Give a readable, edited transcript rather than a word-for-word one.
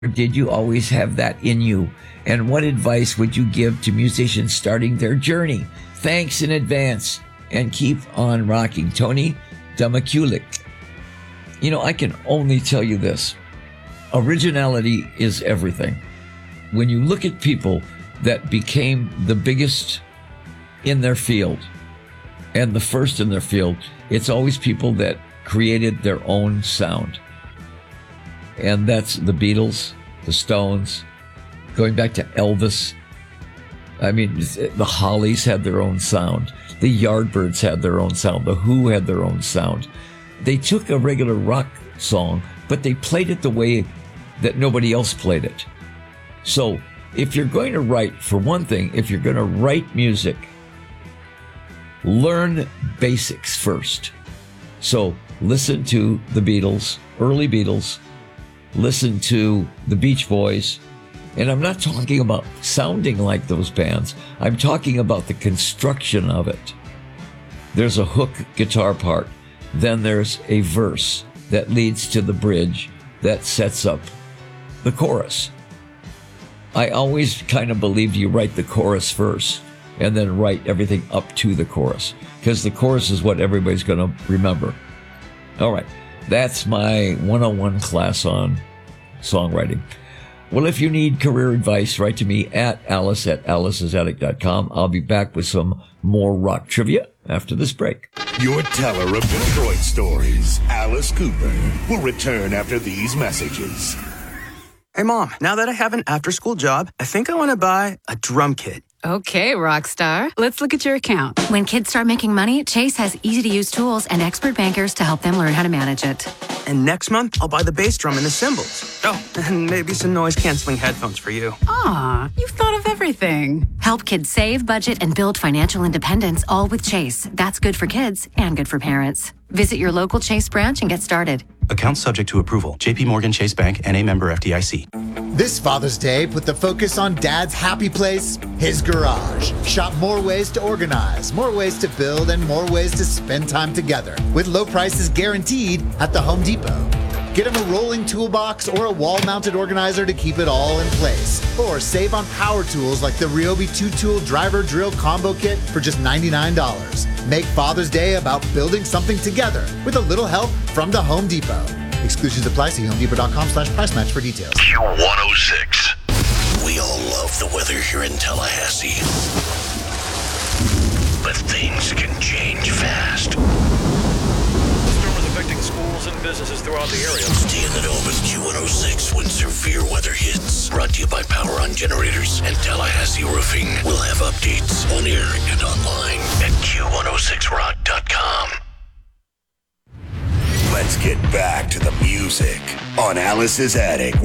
Or did you always have that in you? And what advice would you give to musicians starting their journey? Thanks in advance, and keep on rocking. Tony Damakulik. I can only tell you this. Originality is everything. When you look at people that became the biggest in their field and the first in their field, it's always people that created their own sound. And that's the Beatles, the Stones, going back to Elvis. I mean, the Hollies had their own sound. The Yardbirds had their own sound. The Who had their own sound. They took a regular rock song, but they played it the way that nobody else played it. So if you're going to write, for one thing, if you're going to write music, learn basics first. So listen to the Beatles, early Beatles, listen to the Beach Boys, and I'm not talking about sounding like those bands. I'm talking about the construction of it. There's a hook guitar part. Then there's a verse that leads to the bridge that sets up the chorus. I always kind of believed you write the chorus first and then write everything up to the chorus, because the chorus is what everybody's going to remember. All right, that's my 101 class on songwriting. Well, if you need career advice, write to me at alice@alicesaddict.com. I'll be back with some more rock trivia after this break. Your teller of Detroit stories, Alice Cooper, will return after these messages. Hey, Mom, now that I have an after-school job, I think I want to buy a drum kit. Okay, rock star. Let's look at your account. When kids start making money, Chase has easy-to-use tools and expert bankers to help them learn how to manage it. And next month, I'll buy the bass drum and the cymbals. Oh, and maybe some noise-canceling headphones for you. Aw, you've thought of everything. Help kids save, budget, and build financial independence, all with Chase. That's good for kids and good for parents. Visit your local Chase branch and get started. Account subject to approval. JP Morgan Chase Bank, N.A. member FDIC. This Father's Day, put the focus on Dad's happy place, his garage. Shop more ways to organize, more ways to build, and more ways to spend time together, with low prices guaranteed at the Home Depot. Get him a rolling toolbox or a wall-mounted organizer to keep it all in place. Or save on power tools like the Ryobi 2-tool driver drill combo kit for just $99. Make Father's Day about building something together with a little help from the Home Depot. Exclusions apply. See homedepot.com/price match for details. Q106. We all love the weather here in Tallahassee. But things can change fast. Affecting schools and businesses throughout the area. Stay in the know with Q106 when severe weather hits. Brought to you by Power On Generators and Tallahassee Roofing. We'll have updates on air and online at Q106rock.com. Let's get back to the music on Alice's Attic.